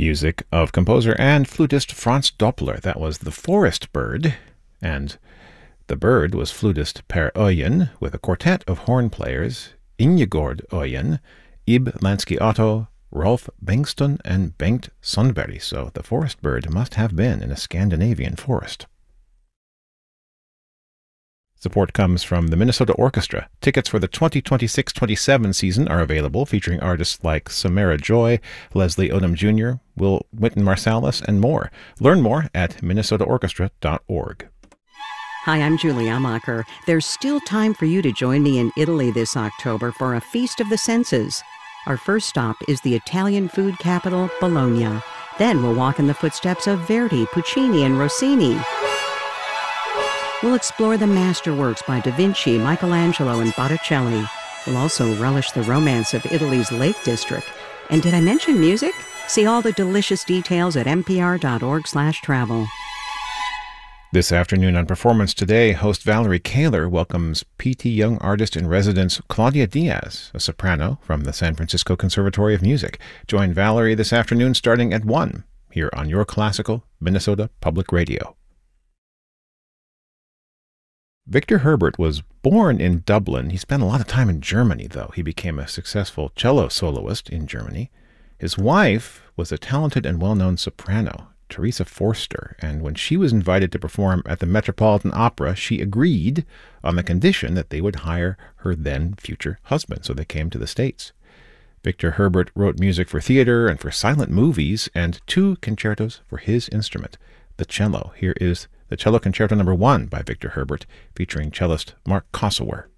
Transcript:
Music of composer and flutist Franz Doppler. That was The Forest Bird, and the bird was flutist Per Oyen with a quartet of horn players, Ingegord Oyen, Ib Lansky-Otto, Rolf Bengston, and Bengt Sundberg. So the forest bird must have been in a Scandinavian forest. Support comes from the Minnesota Orchestra. Tickets for the 2026-27 season are available, featuring artists like Samara Joy, Leslie Odom Jr., Will Wynton Marsalis, and more. Learn more at minnesotaorchestra.org. Hi, I'm Julie Amacher. There's still time for you to join me in Italy this October for a Feast of the Senses. Our first stop is the Italian food capital, Bologna. Then we'll walk in the footsteps of Verdi, Puccini, and Rossini. We'll explore the masterworks by Da Vinci, Michelangelo, and Botticelli. We'll also relish the romance of Italy's Lake District. And did I mention music? See all the delicious details at npr.org/travel. This afternoon on Performance Today, host Valerie Kaler welcomes P.T. Young artist-in-residence Claudia Diaz, a soprano from the San Francisco Conservatory of Music. Join Valerie this afternoon starting at 1 here on Your Classical Minnesota Public Radio. Victor Herbert was born in Dublin. He spent a lot of time in Germany, though. He became a successful cello soloist in Germany. His wife was a talented and well-known soprano, Teresa Forster, and when she was invited to perform at the Metropolitan Opera, she agreed on the condition that they would hire her then future husband, so they came to the States. Victor Herbert wrote music for theater and for silent movies, and 2 concertos for his instrument, the cello. Here is the Cello Concerto No. 1 by Victor Herbert, featuring cellist Mark Kosower.